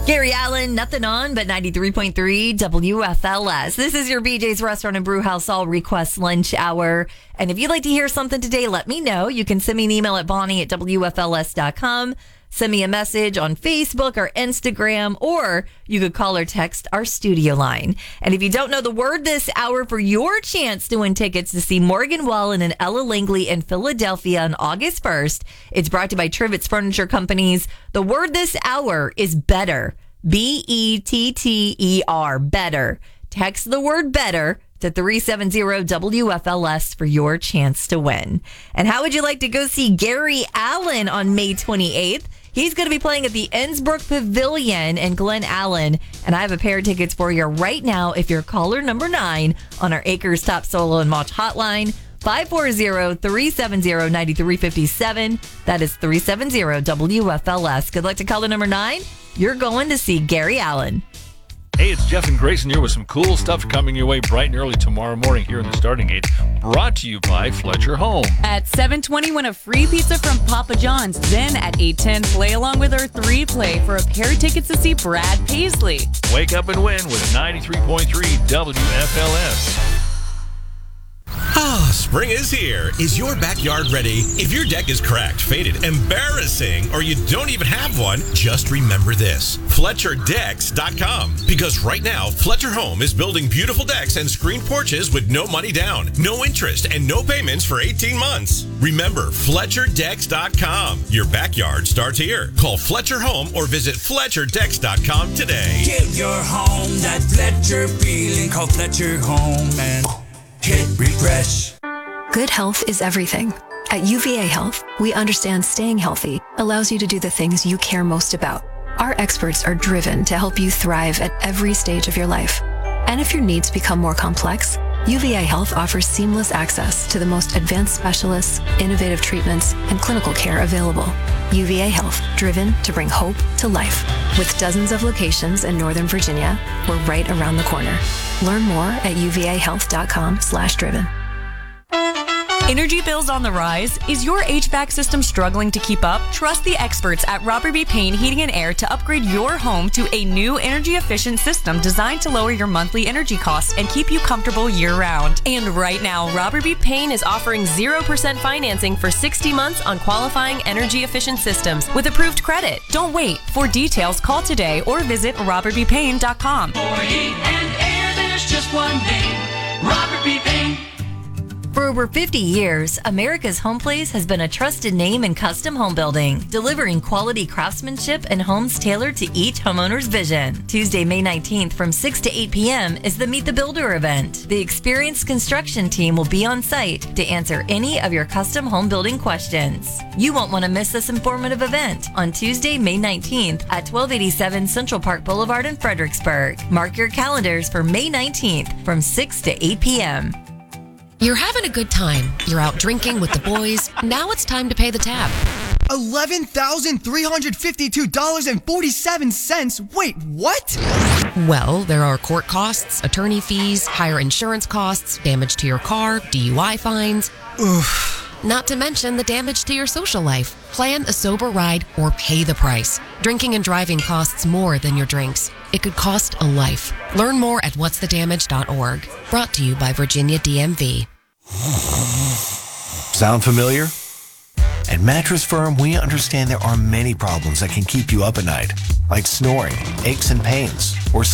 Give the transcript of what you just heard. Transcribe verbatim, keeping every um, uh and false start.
Gary Allen, nothing on but ninety-three point three W F L S. This is your B J's Restaurant and Brew House All Request Lunch Hour. And if you'd like to hear something today, let me know. You can send me an email at Bonnie at W F L S dot com. Send me a message on Facebook or Instagram, or you could call or text our studio line. And if you don't know the word this hour for your chance to win tickets to see Morgan Wallen and Ella Langley in Philadelphia on August first, it's brought to you by Trivets Furniture Companies. The word this hour is better. B E T T E R, better. Text the word better to three seven zero W F L S for your chance to win. And how would you like to go see Gary Allen on May twenty-eighth? He's going to be playing at the Innsbruck Pavilion in Glen Allen. And I have a pair of tickets for you right now if you're caller number nine on our Acres Top Solo and Mulch hotline. five four zero, three seven zero, nine three five seven. That is three seven zero W F L S. Good luck to caller number nine. You're going to see Gary Allen. Hey, it's Jeff and Grayson here with some cool stuff coming your way bright and early tomorrow morning here in the Starting Gate. Brought to you by Fletcher Home. At seven twenty, win a free pizza from Papa John's. Then at eight ten, play along with our three play for a pair of tickets to see Brad Paisley. Wake up and win with ninety-three point three W F L S. Ah, spring is here. Is your backyard ready? If your deck is cracked, faded, embarrassing, or you don't even have one, just remember this. Fletcher Decks dot com. Because right now, Fletcher Home is building beautiful decks and screen porches with no money down, no interest, and no payments for eighteen months. Remember, Fletcher Decks dot com. Your backyard starts here. Call Fletcher Home or visit Fletcher Decks dot com today. Give your home that Fletcher feeling. Call Fletcher Home and hit refresh. Good health is everything. At U V A Health, we understand staying healthy allows you to do the things you care most about. Our experts are driven to help you thrive at every stage of your life. And if your needs become more complex, U V A Health offers seamless access to the most advanced specialists, innovative treatments, and clinical care available. U V A Health, driven to bring hope to life. With dozens of locations in Northern Virginia, we're right around the corner. Learn more at U V A health dot com slash driven. Energy bills on the rise? Is your H V A C system struggling to keep up? Trust the experts at Robert B. Payne Heating and Air to upgrade your home to a new energy-efficient system designed to lower your monthly energy costs and keep you comfortable year-round. And right now, Robert B. Payne is offering zero percent financing for sixty months on qualifying energy-efficient systems with approved credit. Don't wait. For details, call today or visit robert b payne dot com. For heat and air, there's just one name, Robert B. Payne. For over fifty years, America's Home Place has been a trusted name in custom home building, delivering quality craftsmanship and homes tailored to each homeowner's vision. Tuesday, May nineteenth from six to eight p.m. is the Meet the Builder event. The experienced construction team will be on site to answer any of your custom home building questions. You won't want to miss this informative event on Tuesday, May nineteenth at twelve eighty-seven Central Park Boulevard in Fredericksburg. Mark your calendars for May nineteenth from six to eight p.m. You're having a good time. You're out drinking with the boys. Now it's time to pay the tab. eleven thousand three hundred fifty-two dollars and forty-seven cents. Wait, what? Well, there are court costs, attorney fees, higher insurance costs, damage to your car, D U I fines. Oof. Not to mention the damage to your social life. Plan a sober ride or pay the price. Drinking and driving costs more than your drinks. It could cost a life. Learn more at what's the damage dot org. Brought to you by Virginia D M V. Sound familiar? At Mattress Firm, we understand there are many problems that can keep you up at night, like snoring, aches and pains, or